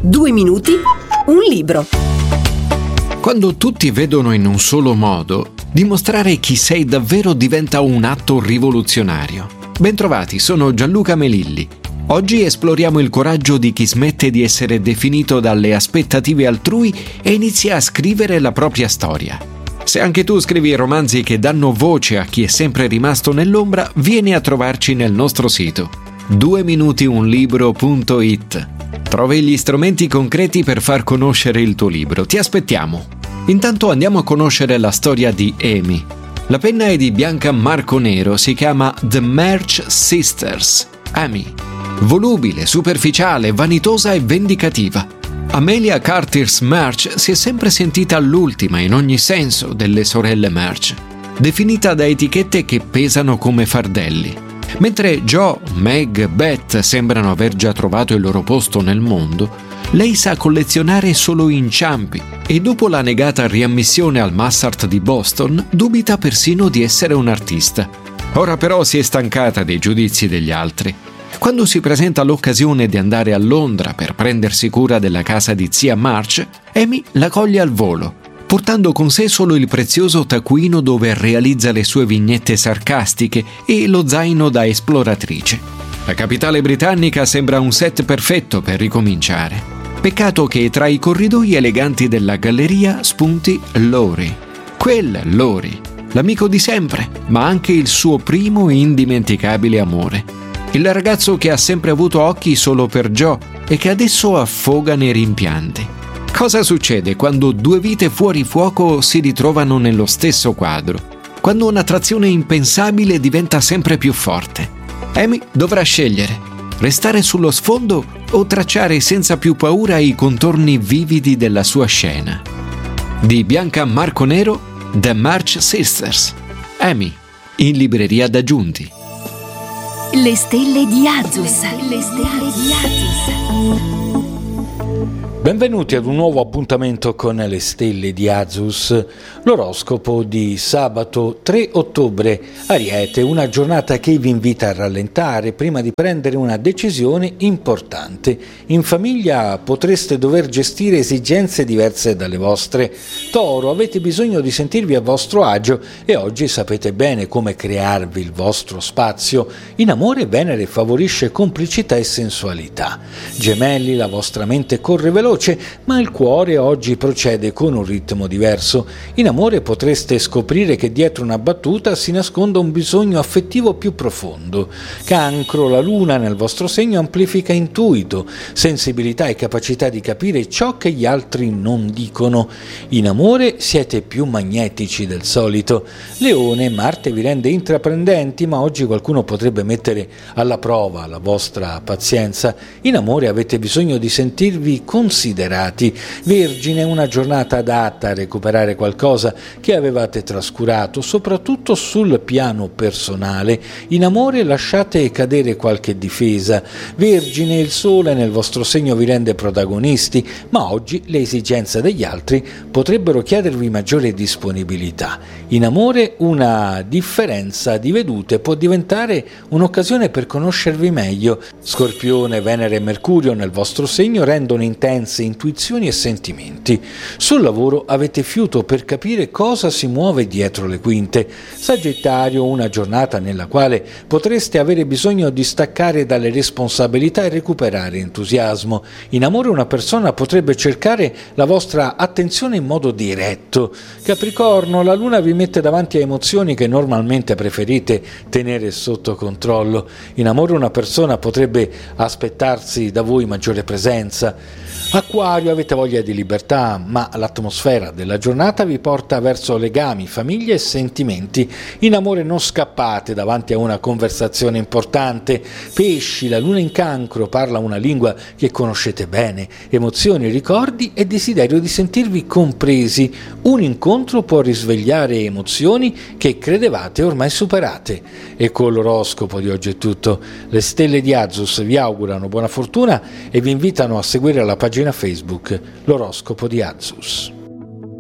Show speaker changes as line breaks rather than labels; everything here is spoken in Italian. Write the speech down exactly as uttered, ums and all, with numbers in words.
Due minuti, un libro.
Quando tutti vedono in un solo modo, dimostrare chi sei davvero diventa un atto rivoluzionario. Bentrovati, sono Gianluca Melilli. Oggi esploriamo il coraggio di chi smette di essere definito dalle aspettative altrui e inizia a scrivere la propria storia. Se anche tu scrivi romanzi che danno voce a chi è sempre rimasto nell'ombra, vieni a trovarci nel nostro sito due minuti un libro punto it. Trovi gli strumenti concreti per far conoscere il tuo libro. Ti aspettiamo. Intanto andiamo a conoscere la storia di Amy. La penna è di Bianca Marconero, si chiama The March Sisters. Amy. Volubile, superficiale, vanitosa e vendicativa. Amelia Curtis March si è sempre sentita l'ultima in ogni senso delle sorelle March, definita da etichette che pesano come fardelli. Mentre Jo, Meg, Beth sembrano aver già trovato il loro posto nel mondo, lei sa collezionare solo inciampi e dopo la negata riammissione al Massart di Boston dubita persino di essere un artista. Ora però si è stancata dei giudizi degli altri. Quando si presenta l'occasione di andare a Londra per prendersi cura della casa di zia March, Amy la coglie al volo, portando con sé solo il prezioso taccuino dove realizza le sue vignette sarcastiche e lo zaino da esploratrice. La capitale britannica sembra un set perfetto per ricominciare. Peccato che tra i corridoi eleganti della galleria spunti Laurie. Quel Laurie, l'amico di sempre, ma anche il suo primo e indimenticabile amore. Il ragazzo che ha sempre avuto occhi solo per Jo e che adesso affoga nei rimpianti. Cosa succede quando due vite fuori fuoco si ritrovano nello stesso quadro? Quando un'attrazione impensabile diventa sempre più forte? Amy dovrà scegliere: restare sullo sfondo o tracciare senza più paura i contorni vividi della sua scena. Di Bianca Marconero, The March Sisters. Amy, in libreria da Giunti.
Le stelle di Azus. Le stelle di Azus.
Benvenuti ad un nuovo appuntamento con le stelle di Azus, l'oroscopo di sabato tre ottobre. Ariete, una giornata che vi invita a rallentare prima di prendere una decisione importante. In famiglia potreste dover gestire esigenze diverse dalle vostre. Toro, avete bisogno di sentirvi a vostro agio e oggi sapete bene come crearvi il vostro spazio. In amore Venere favorisce complicità e sensualità. Gemelli, la vostra mente corre veloce, ma il cuore oggi procede con un ritmo diverso. In amore potreste scoprire che dietro una battuta si nasconde un bisogno affettivo più profondo. Cancro, la luna nel vostro segno amplifica intuito, sensibilità e capacità di capire ciò che gli altri non dicono. In amore siete più magnetici del solito. Leone, Marte vi rende intraprendenti, ma oggi qualcuno potrebbe mettere alla prova la vostra pazienza. In amore avete bisogno di sentirvi considerati. Vergine, una giornata adatta a recuperare qualcosa che avevate trascurato, soprattutto sul piano personale. In amore lasciate cadere qualche difesa. Vergine, il sole nel vostro segno vi rende protagonisti, ma oggi le esigenze degli altri potrebbero chiedervi maggiore disponibilità. In amore una differenza di vedute può diventare un'occasione per conoscervi meglio. Scorpione, Venere e Mercurio nel vostro segno rendono intensi intuizioni e sentimenti. Sul lavoro avete fiuto per capire cosa si muove dietro le quinte. Sagittario, una giornata nella quale potreste avere bisogno di staccare dalle responsabilità e recuperare entusiasmo. In amore una persona potrebbe cercare la vostra attenzione in modo diretto. Capricorno, la luna vi mette davanti a emozioni che normalmente preferite tenere sotto controllo. In amore una persona potrebbe aspettarsi da voi maggiore presenza. Acquario, avete voglia di libertà, ma l'atmosfera della giornata vi porta verso legami, famiglie e sentimenti. In amore non scappate davanti a una conversazione importante. Pesci, la luna in Cancro parla una lingua che conoscete bene, emozioni, ricordi e desiderio di sentirvi compresi. Un incontro può risvegliare emozioni che credevate ormai superate. E con l'oroscopo di oggi è tutto. Le stelle di Azus vi augurano buona fortuna e vi invitano a seguire la pagina Facebook L'oroscopo di Azus.